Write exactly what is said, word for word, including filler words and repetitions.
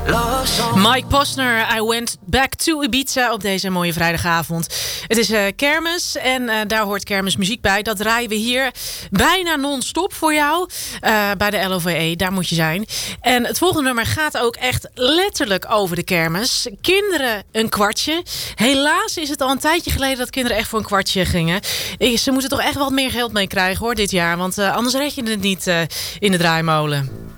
Mike Posner, I went back to Ibiza op deze mooie vrijdagavond. Het is uh, kermis en uh, daar hoort kermismuziek bij. Dat draaien we hier bijna non-stop voor jou. Uh, bij de L O V E, daar moet je zijn. En het volgende nummer gaat ook echt letterlijk over de kermis. Kinderen een kwartje. Helaas is het al een tijdje geleden dat kinderen echt voor een kwartje gingen. Ze moeten toch echt wat meer geld mee krijgen hoor dit jaar. Want uh, anders red je het niet uh, in de draaimolen.